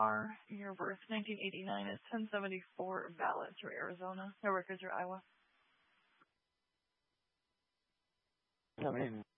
Your birth, 1989, is 1074 valid through Arizona. No records or Iowa. I mean,